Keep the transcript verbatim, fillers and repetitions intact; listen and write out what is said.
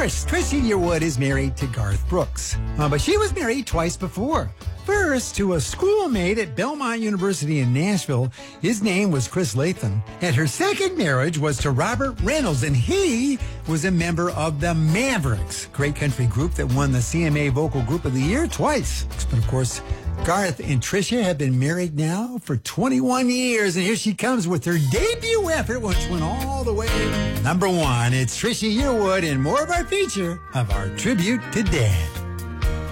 course, Trisha Yearwood is married to Garth Brooks. Uh, but she was married twice before. First, to a schoolmate at Belmont University in Nashville. His name was Chris Latham. And her second marriage was to Robert Reynolds, and he was a member of the Mavericks, great country group that won the C M A Vocal Group of the Year twice. But of course, Garth and Trisha have been married now for twenty-one years, and here she comes with her debut effort, which went all the way number one. It's Trisha Yearwood and more of our feature of our tribute to Dad.